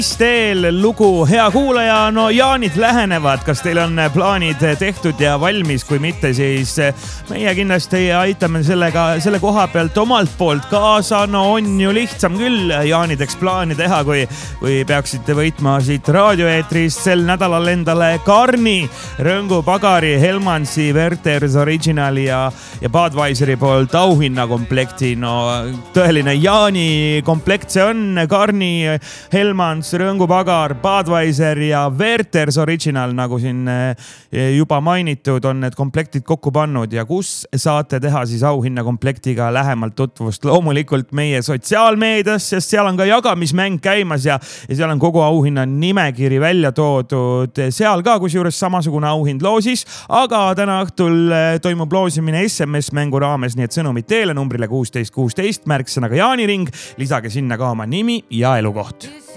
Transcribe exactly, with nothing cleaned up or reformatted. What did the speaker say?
Teel lugu hea kuulaja, no jaanid lähenevad, kas teil on plaanid tehtud ja valmis, kui mitte, siis meie kindlasti aitame sellega, selle koha pealt omalt poolt kaasa. No on ju lihtsam küll jaanideks plaani teha, kui, kui peaksite võitma siit raadioeetrist sel nädalal endale Karni, Rõngu Pagari, Helmansi, Werther's Originali ja, ja Budweiseri poolt auhinnakomplekti. No tõeline jaani komplekt see on, Karni, Helmans, Rõngu Pagar, Budweiser ja Werther's Original, nagu siin juba mainitud, on need komplektid kokku pannud ja kus saate teha siis auhinna komplektiga lähemalt tutvust. Loomulikult meie sotsiaalmeedias, sest seal on ka jagamismäng käimas ja, ja seal on kogu auhinna nimekiri välja toodud. Seal ka kusjuures samasugune auhind loosis, aga täna õhtul toimub loosimine S M S mängu raames, nii et sõnumid teele numbrile kuusteist kuusteist, märksõnaga jaaniring, lisage sinna ka oma nimi ja elukoht.